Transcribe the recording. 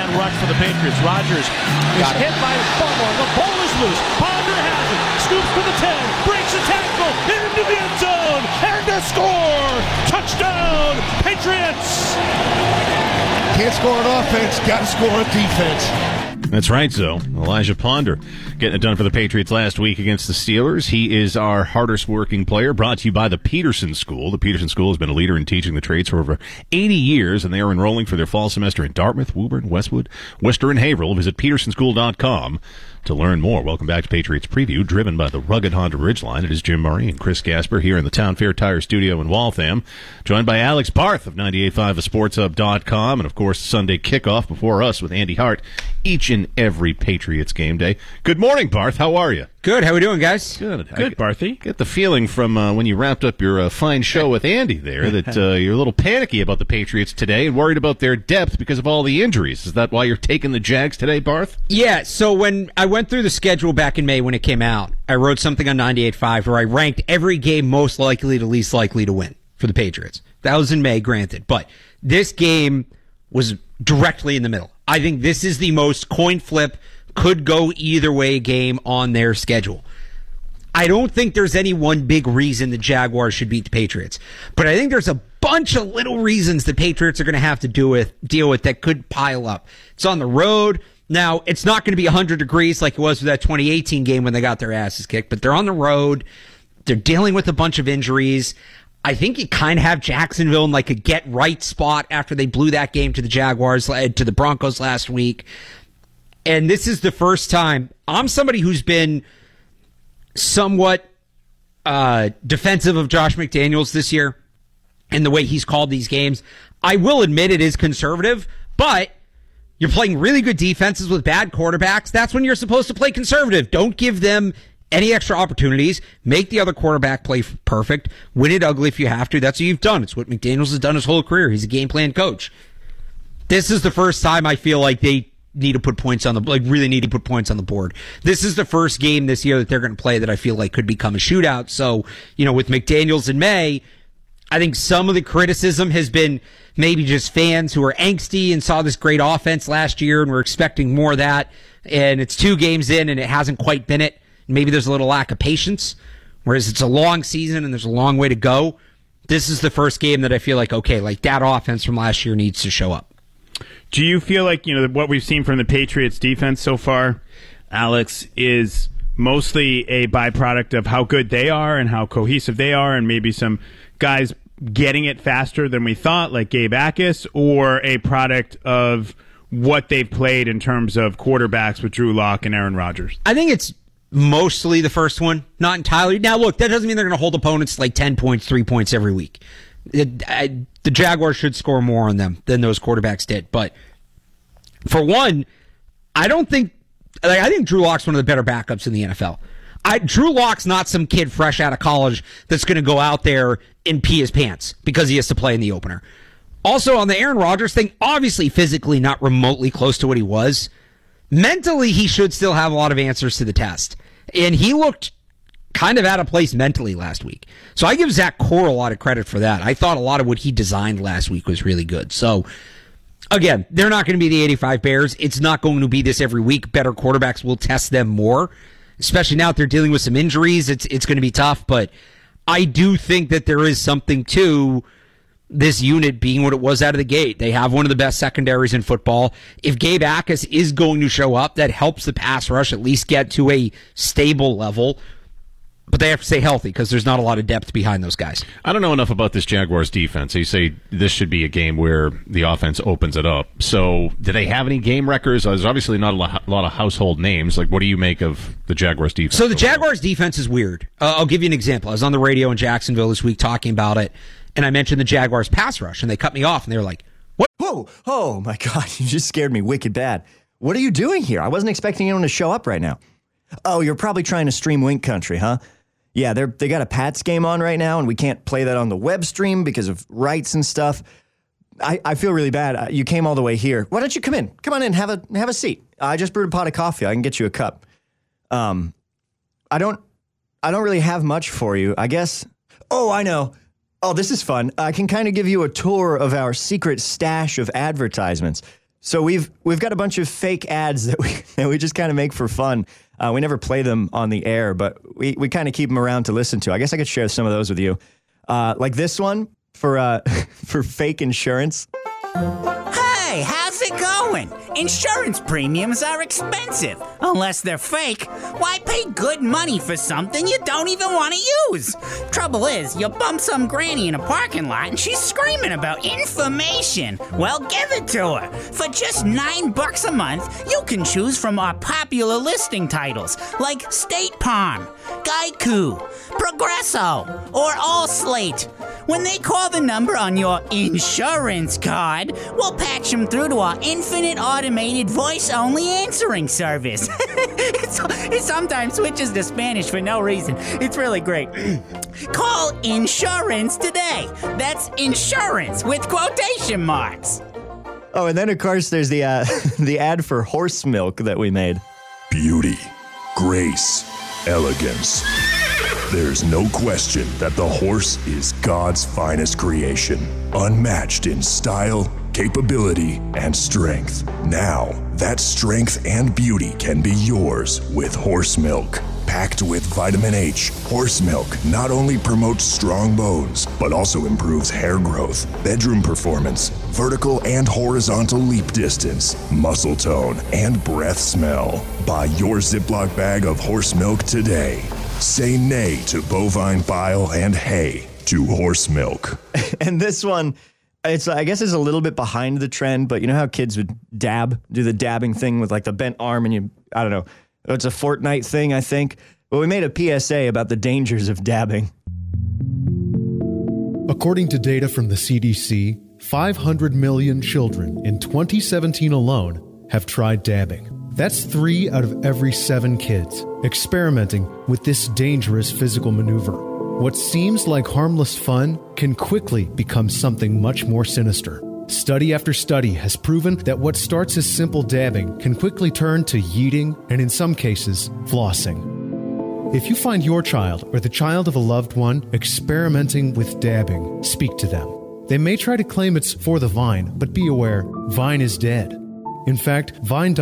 man rush for the Patriots. Rodgers is hit by Butler. The ball is loose. Ponder has it. Scoops for the 10. Breaks a tackle. Into the end zone. And a score. Touchdown, Patriots. Can't score on offense. Got to score on defense. That's right, Zoe. Elijah Ponder getting it done for the Patriots last week against the Steelers. He is our hardest working player, brought to you by the Peterson School. The Peterson School has been a leader in teaching the trades for over 80 years, and they are enrolling for their fall semester in Dartmouth, Woburn, Westwood, Worcester, and Haverhill. Visit petersonschool.com to learn more. Welcome back to Patriots Preview, driven by the rugged Honda Ridgeline. It is Jim Murray and Chris Gasper here in the Town Fair Tire Studio in Waltham, joined by Alex Barth of 98.5thesportshub.com, and, of course, Sunday kickoff before us with Andy Hart each and every Patriots game day. Good morning, Barth. How are you? Good. How we doing, guys? Good, Barthy. Get the feeling from when you wrapped up your fine show with Andy there that you're a little panicky about the Patriots today and worried about their depth because of all the injuries. Is that why you're taking the Jags today, Barth? Yeah, so when I went through the schedule back in May when it came out, I wrote something on 98.5 where I ranked every game most likely to least likely to win for the Patriots. That was in May, granted. But this game was directly in the middle. I think this is the most coin flip, could go either way game on their schedule. I don't think there's any one big reason the Jaguars should beat the Patriots, but I think there's a bunch of little reasons the Patriots are going to have to deal with that could pile up. It's on the road. Now, it's not going to be 100 degrees like it was with that 2018 game when they got their asses kicked, but they're on the road. They're dealing with a bunch of injuries. I think you kind of have Jacksonville in like a get-right spot after they blew that game to the Jaguars, to the Broncos last week. And this is the first time. I'm somebody who's been somewhat defensive of Josh McDaniels this year and the way he's called these games. I will admit it is conservative, but you're playing really good defenses with bad quarterbacks. That's when you're supposed to play conservative. Don't give them any extra opportunities. Make the other quarterback play perfect. Win it ugly if you have to. That's what you've done. It's what McDaniels has done his whole career. He's a game plan coach. This is the first time I feel like they need to put points on really need to put points on the board. This is the first game this year that they're going to play that I feel like could become a shootout. So, with McDaniels in May, I think some of the criticism has been maybe just fans who are angsty and saw this great offense last year and were expecting more of that. And it's 2 games in and it hasn't quite been it. Maybe there's a little lack of patience, whereas it's a long season and there's a long way to go. This is the first game that I feel like, okay, like that offense from last year needs to show up. Do you feel like, what we've seen from the Patriots defense so far, Alex, is mostly a byproduct of how good they are and how cohesive they are and maybe some guys getting it faster than we thought, like Gabe Akis, or a product of what they've played in terms of quarterbacks with Drew Lock and Aaron Rodgers? I think it's mostly the first one, not entirely. Now, look, that doesn't mean they're going to hold opponents like 10 points, 3 points every week. The Jaguars should score more on them than those quarterbacks did. But for one, I think Drew Lock's one of the better backups in the NFL. Drew Lock's not some kid fresh out of college that's going to go out there and pee his pants because he has to play in the opener. Also, on the Aaron Rodgers thing, obviously physically not remotely close to what he was. Mentally, he should still have a lot of answers to the test. And he looked kind of out of place mentally last week. So I give Zach Core a lot of credit for that. I thought a lot of what he designed last week was really good. So, again, they're not going to be the 85 Bears. It's not going to be this every week. Better quarterbacks will test them more, especially now that they're dealing with some injuries. It's going to be tough, but I do think that there is something to this unit being what it was out of the gate. They have one of the best secondaries in football. If Gabe Akis is going to show up, that helps the pass rush at least get to a stable level. But they have to stay healthy because there's not a lot of depth behind those guys. I don't know enough about this Jaguars defense. You say this should be a game where the offense opens it up. So do they have any game records? There's obviously not a lot of household names. Like, what do you make of the Jaguars defense? So the Jaguars defense is weird. I'll give you an example. I was on the radio in Jacksonville this week talking about it, and I mentioned the Jaguars pass rush, and they cut me off, and they were like, what? Whoa, oh my God, you just scared me wicked bad. What are you doing here? I wasn't expecting anyone to show up right now. Oh, you're probably trying to stream Wink Country, huh? Yeah, they got a Pats game on right now, and we can't play that on the web stream because of rights and stuff. I feel really bad. You came all the way here. Why don't you come in? Come on in, have a seat. I just brewed a pot of coffee. I can get you a cup. I don't really have much for you, I guess. Oh, I know. Oh, this is fun. I can kind of give you a tour of our secret stash of advertisements. So we've got a bunch of fake ads that we just kind of make for fun. We never play them on the air, but we kind of keep them around to listen to. I guess I could share some of those with you. Like this one for fake insurance. Hey, how's it going? Insurance premiums are expensive. Unless they're fake, why pay good money for something you don't even want to use? Trouble is, you bump some granny in a parking lot and she's screaming about information. Well, give it to her. For just $9 a month, you can choose from our popular listing titles like State Farm, Geico, Progresso, or Allslate. When they call the number on your insurance card, we'll patch them through to our infinite automated voice-only answering service. It sometimes switches to Spanish for no reason. It's really great. Call insurance today. That's insurance with quotation marks. Oh, and then of course there's the the ad for horse milk that we made. Beauty, grace, elegance. There's no question that the horse is God's finest creation, unmatched in style, capability, and strength. Now, that strength and beauty can be yours with horse milk. Packed with vitamin H, horse milk not only promotes strong bones, but also improves hair growth, bedroom performance, vertical and horizontal leap distance, muscle tone, and breath smell. Buy your Ziploc bag of horse milk today. Say nay to bovine bile and hay to horse milk. And this one, I guess it's a little bit behind the trend, but you know how kids would do the dabbing thing with like the bent arm and I don't know. It's a Fortnite thing, I think. But we made a PSA about the dangers of dabbing. According to data from the CDC, 500 million children in 2017 alone have tried dabbing. That's 3 out of every 7 kids experimenting with this dangerous physical maneuver. What seems like harmless fun can quickly become something much more sinister. Study after study has proven that what starts as simple dabbing can quickly turn to yeeting and, in some cases, flossing. If you find your child or the child of a loved one experimenting with dabbing, speak to them. They may try to claim it's for the vine, but be aware, Vine is dead. In fact, Vine